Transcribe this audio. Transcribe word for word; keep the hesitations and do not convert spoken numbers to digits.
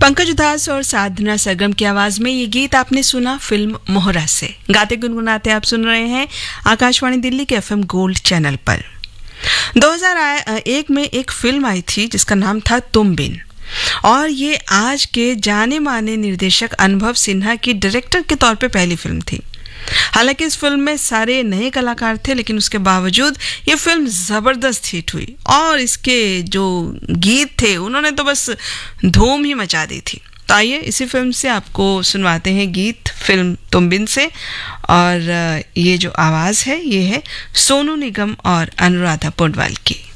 पंकज उधास और साधना सरगम की आवाज में ये गीत आपने सुना फिल्म मोहरा से। गाते गुनगुनाते आप सुन रहे हैं आकाशवाणी दिल्ली के एफएम गोल्ड चैनल पर। दो हज़ार एक में एक फिल्म आई थी जिसका नाम था तुम बिन, और ये आज के जाने माने निर्देशक अनुभव सिन्हा की डायरेक्टर के तौर पे पहली फिल्म थी। हालांकि इस फिल्म में सारे नए कलाकार थे, लेकिन उसके बावजूद ये फिल्म जबरदस्त हिट हुई और इसके जो गीत थे उन्होंने तो बस धूम ही मचा दी थी। तो आइए इसी फिल्म से आपको सुनवाते हैं गीत फिल्म तुम बिन से, और ये जो आवाज है ये है सोनू निगम और अनुराधा पौडवाल की।